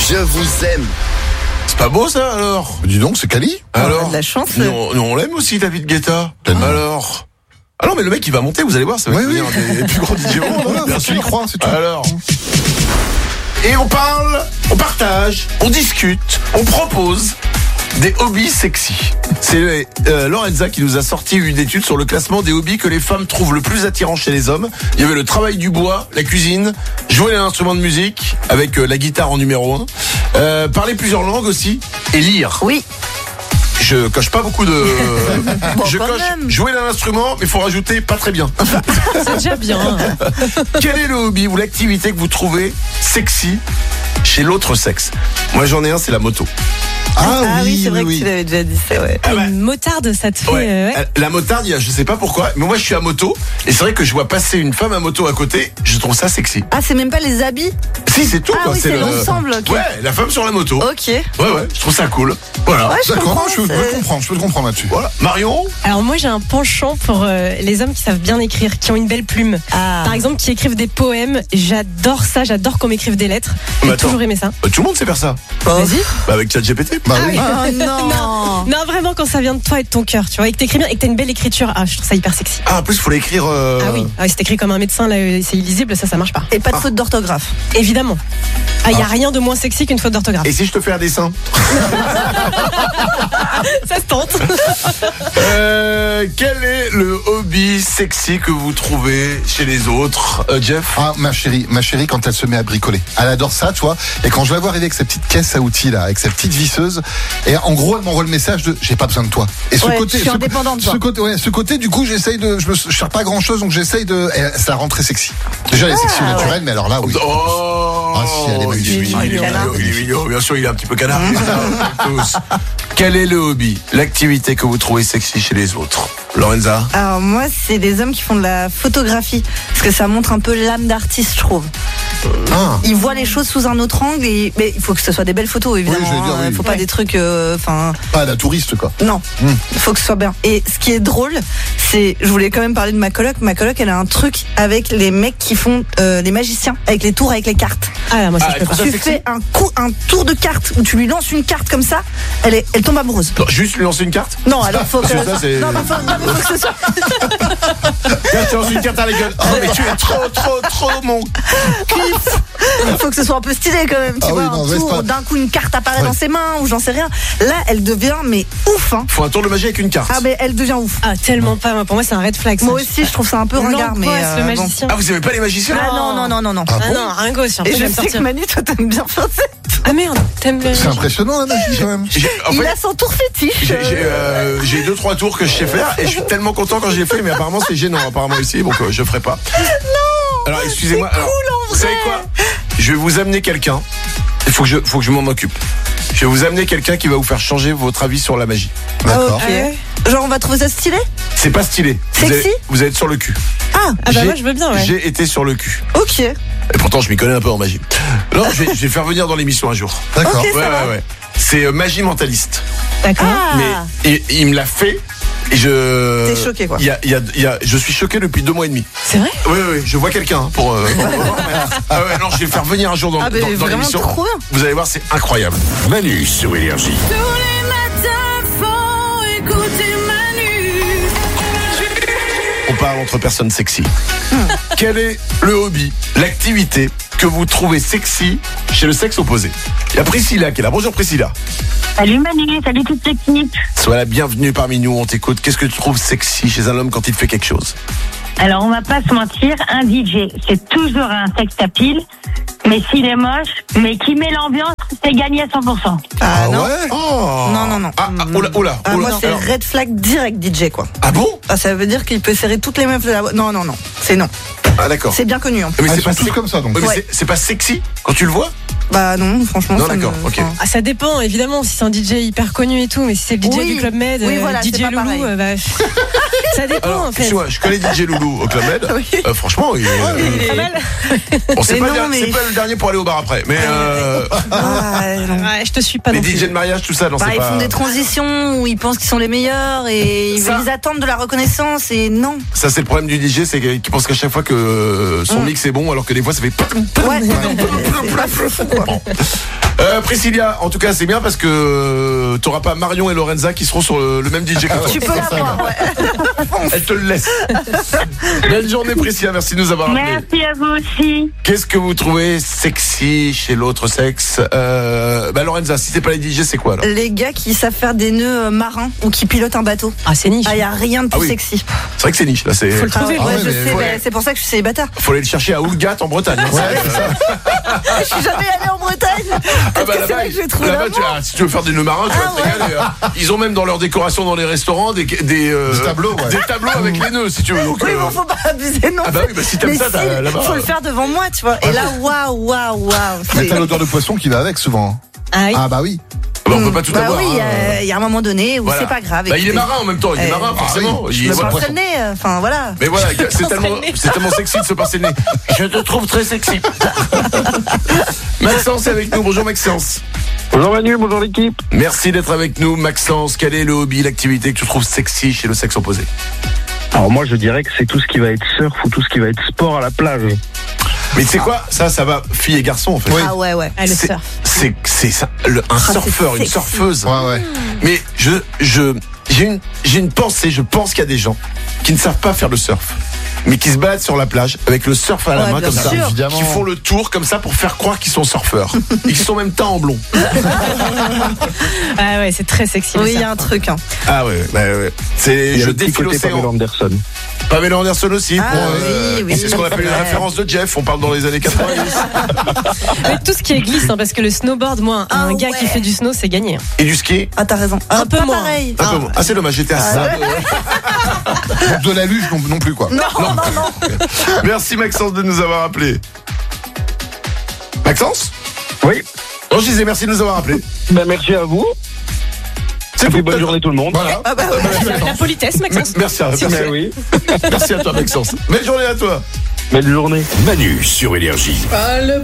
Je vous aime. C'est pas beau ça alors? Dis donc, c'est Cali. Alors, On a de la chance. nous, on l'aime aussi David Guetta. Alors. Ah non mais le mec il va monter, vous allez voir, ça va devenir un des plus grands DJ au monde. Voilà, Bien faut sûr. y croire, c'est tout. Alors. Et on parle, on partage, on discute, on propose des hobbies sexy. C'est Lorenza qui nous a sorti une étude sur le classement des hobbies que les femmes trouvent le plus attirant chez les hommes. Il y avait le travail du bois, la cuisine, jouer un instrument de musique avec la guitare en numéro 1, parler plusieurs langues aussi et lire. Oui. Je coche pas beaucoup de... Bon, je quand coche même. jouer d'un instrument, mais il faut rajouter pas très bien. C'est déjà bien. Quel est le hobby ou l'activité que vous trouvez sexy chez l'autre sexe? Moi j'en ai un, c'est la moto. Ah oui, c'est vrai que tu l'avais déjà dit, c'est ouais. Ah bah, Une motarde, ça te fait. ouais. ouais. La motarde, je sais pas pourquoi, mais moi je suis à moto et c'est vrai que je vois passer une femme à moto à côté, je trouve ça sexy. Ah, c'est même pas les habits? Si, c'est tout. Ah quoi. oui, c'est l'ensemble, ok. Ouais, la femme sur la moto. Ok. Ouais, je trouve ça cool. Voilà. Ouais, je D'accord, comprends, je peux c'est- te comprendre, là-dessus. Voilà. Marion? Alors moi j'ai un penchant pour les hommes qui savent bien écrire, qui ont une belle plume. Ah. Par exemple, qui écrivent des poèmes. J'adore ça, j'adore qu'on m'écrive des lettres. Mais J'ai attends. toujours aimé ça. Tout le monde sait faire ça. Vas-y. Bah, avec ChatGPT. Bah oui. Oh non. Non, vraiment quand ça vient de toi et de ton cœur, tu vois, et que t'écris bien et que t'as une belle écriture. Ah, je trouve ça hyper sexy. Ah, en plus, faut l'écrire. Ah oui, c'est écrit comme un médecin, là, c'est illisible, ça marche pas. Et pas de faute d'orthographe. Évidemment. Ah, y a rien de moins sexy qu'une faute d'orthographe. Et si je te fais un dessin? Ça se tente. Quel est le hobby sexy que vous trouvez chez les autres, Jeff? Ah, ma chérie, quand elle se met à bricoler. Elle adore ça, tu vois. Et quand je la vois arriver avec sa petite caisse à outils, là, avec sa petite visseuse, et en gros, elle m'envoie le message de j'ai pas besoin de toi. Et ce Ouais, côté, je suis indépendante, toi. ce côté, du coup, j'essaye de, je cherche pas grand chose, donc j'essaye de, et ça rend très sexy. Déjà, elle est sexy au naturel, mais alors là, oui. Oh, Ah, si, elle est magnifique. il est Canard. mignon, il est mignon. Bien sûr, il est un petit peu canard. Tous. Quel est le hobby, l'activité que vous trouvez sexy chez les autres? Lorenza? Alors moi, c'est des hommes qui font de la photographie. Parce que ça montre un peu l'âme d'artiste, je trouve. Ah. Ils voient les choses sous un autre angle. Mais il faut que ce soit des belles photos, évidemment. Oui, je vais dire, oui. Il faut pas des trucs... Enfin... Pas la touriste, quoi. Non, il faut que ce soit bien. Et ce qui est drôle, c'est, je voulais quand même parler de ma coloc. Ma coloc, elle a un truc avec les mecs qui font les magiciens, avec les tours, avec les cartes. Ah, moi ça, Ah, je peux pas. Ça, Tu sexy. fais un tour de cartes où tu lui lances une carte comme ça, elle tombe amoureuse. Non, juste lui lancer une carte? Non, alors faut que Parce que ça, c'est- non, mais faut que ce soit. Tiens, tu lances une carte à la gueule. Oh, mais tu es trop mon kiff. Il faut que ce soit un peu stylé quand même, tu Ah vois, oui, non, un reste tour, pas. d'un coup une carte apparaît Ouais. dans ses mains ou j'en sais rien. Là, elle devient mais ouf, hein. Faut un tour de magie avec une carte. Ah mais elle devient ouf. Ah, tellement pas. Pour moi, c'est un red flag. ça. Moi aussi, je trouve ça un peu ringard, mais L'angoisse, le bon. magicien. Ah, vous aimez pas les magiciens? Ah non. Ah Ah bon non, Ringo, sur Et je j'aime sais sortir. que Manu, toi t'aimes bien faire ça. Ah merde, t'aimes le. C'est impressionnant, la magie, quand même. En Il fait, a son tour fétiche. j'ai 2-3 tours que je sais faire et je suis tellement content quand je les fais, mais apparemment c'est gênant apparemment ici, donc je ferai pas. Non. Alors excusez-moi. c'est cool, alors, en vous savez vrai. quoi? Je vais vous amener quelqu'un. Il faut que je m'en occupe. Je vais vous amener quelqu'un qui va vous faire changer votre avis sur la magie. D'accord. Ok. Ah ouais. Genre on va trouver ça stylé. C'est pas stylé. Sexy? Vous allez être sur le cul. Ah, Ah bah moi, je veux bien, ouais. J'ai été sur le cul. ok. Et pourtant, je m'y connais un peu en magie. Non, je vais faire venir dans l'émission un jour. D'accord. Ok, ça va. Ouais. C'est magie mentaliste. D'accord. Ah. Mais il me l'a fait. Et T'es choqué, quoi. Je suis choqué depuis 2 mois et demi. C'est vrai? Oui, je vois quelqu'un pour ah ouais, non, je vais le faire venir un jour dans, Ah, mais dans vraiment l'émission. trop bien. Vous allez voir, c'est incroyable. Manu sur Énergie. Tous les matins, faut écouter Manu. On parle entre personnes sexy. Quel est le hobby, l'activité que vous trouvez sexy chez le sexe opposé? Il y a Priscilla qui est là. Bonjour Priscilla. Salut Manu, salut toute l'équipe. Sois la bienvenue parmi nous, on t'écoute. Qu'est-ce que tu trouves sexy chez un homme quand il fait quelque chose? Alors on va pas se mentir, un DJ, c'est toujours un sex appeal, mais s'il est moche, mais qui met l'ambiance, c'est gagné à 100%. Ah non. ouais? Oh. Non. Oh là. Ah, moi c'est Alors- red flag direct DJ quoi. Ah bon? Ah, ça veut dire qu'il peut serrer toutes les meufs de la... Non, c'est non. Ah d'accord. C'est bien connu. Hein. Mais Ah, c'est ils pas sont tous sexy. comme ça, donc. Oui, mais Ouais. c'est pas sexy quand tu le vois? Bah non, franchement. Non, ça d'accord, me- ok. enfin, Ah, ça dépend, évidemment, si c'est un DJ hyper connu et tout, mais si c'est le DJ Oui. du Club Med, Oui, voilà, c'est DJ pas pareil. Loulou, bah, Ça dépend Alors, en fait. excuse-moi, je connais DJ Loulou au Club Med. Oui. Franchement, il est, Pas mal. bon, c'est Mais pas, non, mais- c'est pas le dernier pour aller au bar après. Mais Non. Ouais, je te suis pas les non plus. DJ de mariage, tout ça, non, Bah, c'est ils pas. font des transitions où ils pensent qu'ils sont les meilleurs et Ça. ils attendent de la reconnaissance et non. Ça, c'est le problème du DJ, c'est qu'il pense qu'à chaque fois que son mix est bon, alors que des fois ça fait. Ouais. Bon. Priscilla, en tout cas, c'est bien parce que t'auras pas Marion et Lorenza qui seront sur le même DJ que toi. Tu peux l'avoir, ouais. Elle te le laisse. Belle journée, Priscilla. Merci de nous avoir appelés. Merci à vous aussi. Qu'est-ce que vous trouvez sexy chez l'autre sexe? Lorenza, si c'est pas les DJ, c'est quoi alors? Les gars qui savent faire des nœuds marins ou qui pilotent un bateau. Ah, c'est niche. Ah, y a rien de plus Ah oui. sexy. C'est vrai que c'est niche là. C'est. Faut le trouver. Ah ouais, ouais, je mais- sais, ouais. bah, c'est pour ça que je suis célibataire. Faut aller le chercher à Oulgat en Bretagne. hein. Je suis jamais allée en Bretagne. Ah Parce bah que c'est vrai que je vais trouver là-bas, l'amour. si tu veux faire des nœuds marins, tu vas te régaler. Ils ont même dans leur décoration dans les restaurants des tableaux, ouais. des tableaux avec les nœuds, si tu veux. Donc, Oui, bon, faut pas abuser non Ah bah oui, bah si t'aimes mais ça, t'as là-bas. faut le faire devant moi, tu vois. Et là, waouh. Mais c'est- t'as l'odeur de poisson qui va avec souvent. Ah oui. Ah bah oui. bah, on peut pas tout bah avoir. oui, hein. il y a un moment donné où Voilà. c'est pas grave. Bah, il est écoutez. marin en même temps, il est marin forcément. oui. Il- Je me voilà. pincerai le nez, enfin voilà. Mais voilà, c'est tellement sexy de se passer le nez. Je te trouve très sexy. Maxence est avec nous. Bonjour Maxence. Bonjour Manu, bonjour l'équipe. Merci d'être avec nous Maxence. Quel est le hobby, l'activité que tu trouves sexy chez le sexe opposé? Alors moi je dirais que c'est tout ce qui va être surf ou tout ce qui va être sport à la plage. Mais tu sais quoi? Ça va filles et garçons en fait. Ah ouais. Ah, le C'est- surf. C'est ça, un c'est surfeur, une sexy. surfeuse. Ouais. Mais j'ai une pensée, je pense qu'il y a des gens qui ne savent pas faire le surf, mais qui se baladent sur la plage avec le surf à la Ouais, main bien comme ça, sûr. Évidemment. qui font le tour comme ça pour faire croire qu'ils sont surfeurs. Ils sont même teint en blond. Ah ouais, c'est très sexy. le Oui, il y surf. a un truc. Hein. Ah ouais. Il y a Je le petit défie côté l'océan. Pamela Anderson. Pamela Anderson aussi. Ah oui. C'est ce qu'on appelle une Ouais. référence de Jeff. On parle dans les années 90. Mais tout ce qui est glisse, hein, parce que le snowboard, moi, Ah un gars ouais. qui fait du snow, c'est gagné. hein. Et du ski. Ah, t'as raison. Un peu pas moins. pareil. Un peu moins. Ah c'est dommage. J'étais à ça. De la luge non plus quoi. Non. Merci Maxence de nous avoir appelés. Maxence? Oui, Non, je disais merci de nous avoir appelés. ben, merci à vous. C'est Et puis tout. bonne journée tout le monde. Voilà. Ah bah ouais. La politesse, Maxence. Merci, Ben oui, merci à toi Maxence. Belle journée à toi. belle journée. Manu sur Énergie.